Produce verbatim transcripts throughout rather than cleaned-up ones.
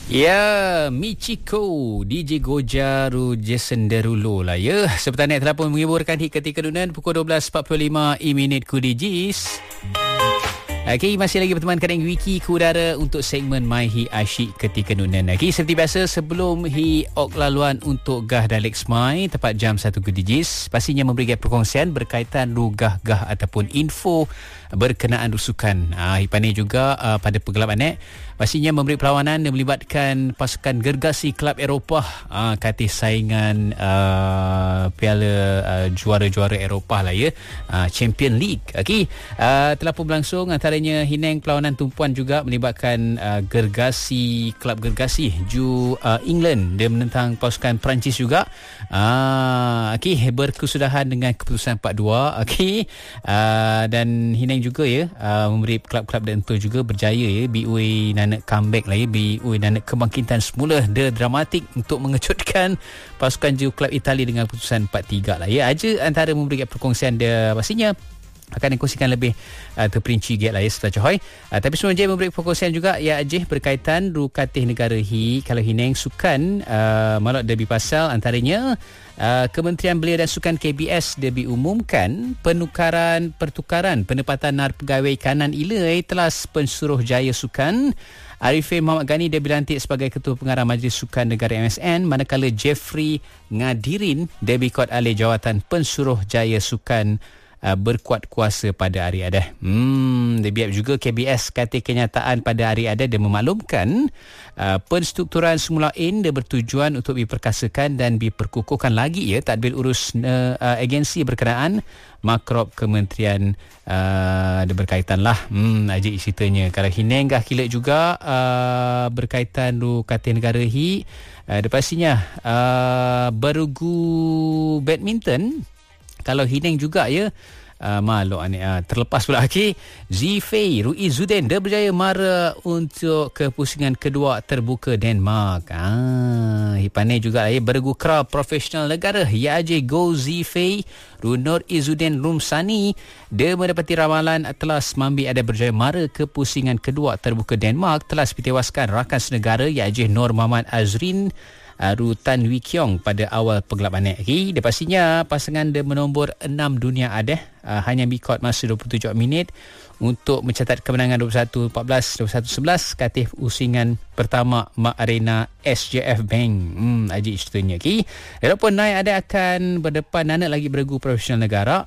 Ya, Michiko, D J Gojaru, Jason Derulo lah ya. Seperti ni telah pun mengiburkan hit ketika dunan pukul dua belas empat puluh lima minit ku D Js. Okey, masih lagi bertemankan dengan Wiki ku udara untuk segmen My Hi Asyik ketika nunan. Okey, seperti biasa sebelum Hi ok laluan untuk Gah dan Lex My tepat jam satu ku D Js, pastinya memberi perkongsian berkaitan rugah-gah ataupun info berkenaan rusukan. Ah, Hi Pandai juga uh, pada pergelapan eh pastinya memberi perlawanan dan melibatkan pasukan gergasi kelab Eropah uh, katih saingan uh, piala uh, juara-juara Eropah lah ya, uh, Champion League. Okey, uh, telah pun berlangsung antaranya Hineng perlawanan tumpuan juga melibatkan uh, gergasi kelab gergasi Ju uh, England dia menentang pasukan Perancis juga. Uh, Okey, berkesudahan dengan keputusan empat dua. Okey, uh, dan Hineng juga ya uh, memberi kelab-kelab dan tu juga berjaya ya, B U I nak comeback lah ya, B U I nak kebangkitan semula dia dramatik untuk mengejutkan pasukan Ju Kelab Itali dengan keputusan empat tiga lah ya. Aja antara memberikan perkongsian dia pastinya akan dikongsikan lebih uh, terperinci get lah ya setelah Cohoy. Uh, tapi sebelum je memberi perkongsian juga ya Ajih berkaitan Rukatih Negara Hi kalau Hineng sukan uh, malak derby pasal antaranya Uh, Kementerian Belia dan Sukan K B S dia diumumkan penukaran pertukaran penempatan nar pegawai kanan ilai telas Pensuruhjaya Sukan. Arifin Muhammad Ghani dia dilantik sebagai Ketua Pengarah Majlis Sukan Negara M S N, manakala Jeffrey Ngadirin dia dikot alih jawatan Pensuruhjaya Sukan uh, berkuat kuasa pada hari ada. Hmm, dia biar juga K B S kata kenyataan pada hari ada dia memaklumkan Uh, penstrukturan semula in dia bertujuan untuk diperkasakan dan diperkukuhkan lagi ya tadbir urus uh, uh, agensi berkenaan makrop kementerian uh, dia berkaitan lah. Hmm, ajik ceritanya. Kalau Hineng gah kilat juga uh, berkaitan du Katih Negara Hi uh, dia pastinya uh, berugu badminton. Kalau Hineng juga ya Uh, malu ni uh, terlepas pula. Okey, Zifei Ruizuddin dia berjaya mara untuk kepusingan kedua terbuka Denmark. Ah, Hipane juga ya bergu kra profesional negara ya Ajay Go Zifei Runur Izzuddin Rumsani dia mendapati ramalan telah semambi ada berjaya mara kepusingan kedua terbuka Denmark telah ditewaskan rakan senegara ya Ajay Nur Muhammad Azrin Aru Tan Wee Kiong pada awal pergelapan ini. Dia pastinya pasangan dia menombor enam dunia ada uh, hanya bikot masa dua puluh tujuh minit untuk mencatat kemenangan dua puluh satu empat belas dua puluh satu sebelas katih usingan pertama Mak Arena S J F Bank. Hmm, ajik ceritanya. Okey, walaupun naik ada akan berdepan anak lagi bergu profesional negara.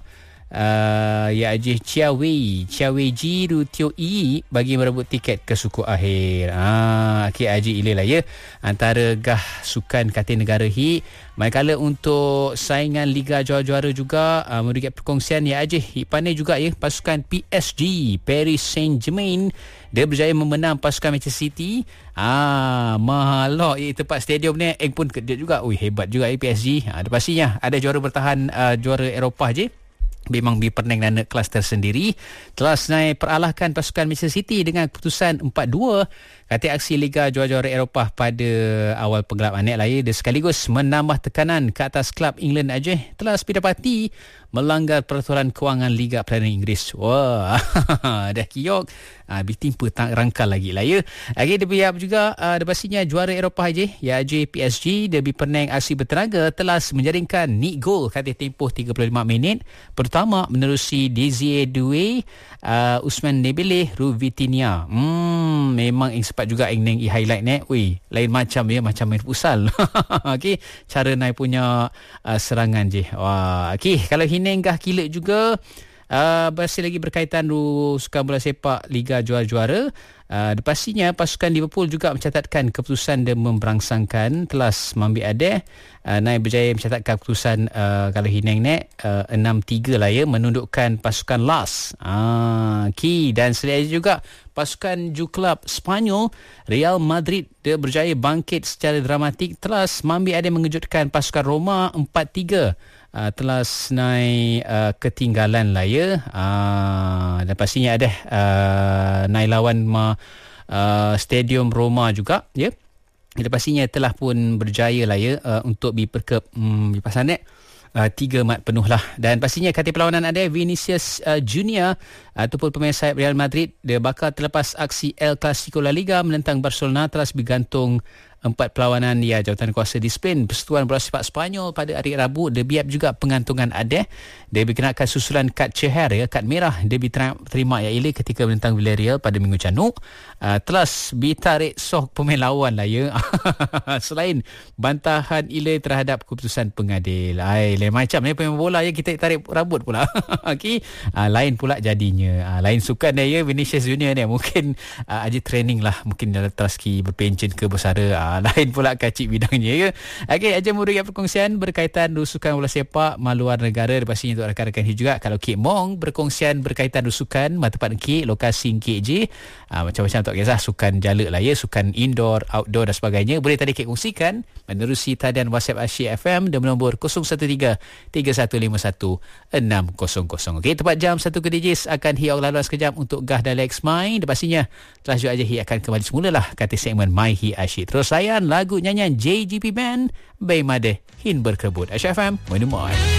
Uh, ya Ajih Chia Wei Chia Wei Ji Ru Tio I bagi merebut tiket ke suku akhir. Ah, okey Ajih ile lah ya antara gah sukan Katih Negara Hi. Manakala untuk saingan Liga Juara-Juara juga uh, memberikan perkongsian ya Ajih Hi pandai juga ya pasukan P S G Paris Saint-Germain dia berjaya memenang pasukan Manchester City. Ah, mahalok ya tempat stadium ni Eng pun kejut juga. Ui, hebat juga ya P S G. Ah, pastinya ada juara bertahan uh, juara Eropah je. Memang berperneng dan kelas tersendiri telah naik peralahkan pasukan Manchester City dengan keputusan empat dua kata aksi Liga Juara-Juara Eropah pada awal pergelapan lah ya. Dia sekaligus menambah tekanan ke atas kelab England aja telah didapati melanggar peraturan kewangan Liga Perdana Inggeris. Wah, dah kiok ah, ditimpa tak rangkal lagi lah ya. Okey, dia biar juga uh, dia pastinya juara Eropah aja ya J P S G dia berperneng aksi bertenaga telah menjaringkan Nick gol kata tempoh tiga puluh lima minit pertama menerusi Desiree Doué, uh, Usman Dembele, Ruvitinia. Hmm, memang yang sempat juga yang neng i-highlight ni. Ui, lain macam ya, macam main futsal. Okey, cara naik punya uh, serangan je. Wah, okey, kalau Hineng gah kilat juga uh, masih lagi berkaitan du sukan bola sepak Liga Juara-Juara. Uh, pastinya pasukan Liverpool juga mencatatkan keputusan dia memberangsangkan telah mengambil adeh uh, naik berjaya mencatatkan keputusan uh, kalau Hineng ni uh, enam tiga lah ya menundukkan pasukan Las. Ah, okay. Dan selain juga pasukan Ju Club Spanyol Real Madrid dia berjaya bangkit secara dramatik telah mengambil adeh mengejutkan pasukan Roma empat tiga. Uh, telah naik uh, ketinggalan lah ya. Uh, dan pastinya ada uh, naik lawan ma, uh, Stadium Roma juga ya. Jadi pastinya telah pun berjaya lah ya uh, untuk diperkep um, di pasal net Uh, tiga mat penuh lah. Dan pastinya katil perlawanan ada Vinicius uh, Junior ataupun pemain sayap Real Madrid, dia bakal terlepas aksi El Clasico La Liga menentang Barcelona telah bergantung empat perlawanan ya jawatan kuasa disiplin Persatuan Bola Sepak Sepanyol pada hari Rabu. Derby juga pengantungan adeh. Derby kenakan susulan kad ceher ya, kad merah Derby terima ya Ile ketika menentang Villarreal pada minggu canuk. Uh, telas ditarik soh pemain lawan lah ya. Selain bantahan Ile terhadap keputusan pengadil. Ai lain macam ni pemain bola ya, kita tarik rambut pula. Okey, uh, lain pula jadinya. Uh, lain sukan dia ya Vinicius Junior ni mungkin uh, aja training lah, mungkin dalam taski berpencen ke bersara. Uh, lain pula kacik bidangnya ya. Okey, aja murid perkongsian berkaitan rusukan bola sepak maluar negara pastinya untuk rakan-rakan juga. Kalau Kek Mong berkongsian berkaitan rusukan tempat Kek lokasi Kek je, uh, macam-macam tak kisah, sukan jala lah ya, sukan indoor, outdoor dan sebagainya, boleh tadi Kek kongsikan menerusi talian WhatsApp Asyik F M dengan nombor kosong satu tiga tiga satu lima satu enam kosong kosong. Okey, tepat jam satu ke D Js akan hiau laluan sekejap untuk Gah dan Lex Mai. Dan pastinya telah juga aja hi akan kembali semula lah kata segmen My Hi Asyik. Terus layan lagu nyanyian J G P Band Bay Made Hin Berkebut. Asyik F M, Menemui.